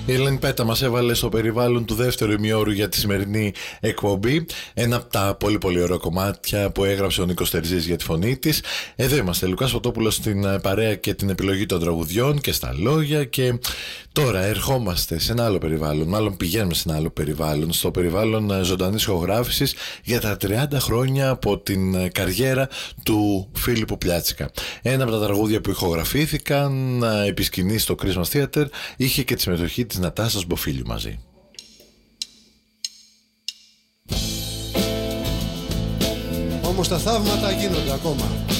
Η Ελένη Πέτα μας έβαλε στο περιβάλλον του δεύτερου ημιώρου για τη σημερινή εκπομπή. Ένα από τα πολύ πολύ ωραία κομμάτια που έγραψε ο Νίκος Τερζής για τη φωνή της. Εδώ είμαστε, Λουκάς Φωτόπουλος στην παρέα και την επιλογή των τραγουδιών και στα λόγια. Και τώρα ερχόμαστε σε ένα άλλο περιβάλλον, μάλλον πηγαίνουμε σε ένα άλλο περιβάλλον, στο περιβάλλον ζωντανής ηχογράφησης για τα 30 χρόνια από την καριέρα του Φίλιππου Πλιάτσικα. Ένα από τα τραγούδια που ηχογραφήθηκαν επί σκηνή στο Christmas Theater είχε και τη συμμετοχή της Νατάσας Μποφίλιου μαζί. Όμως τα θαύματα γίνονται ακόμα.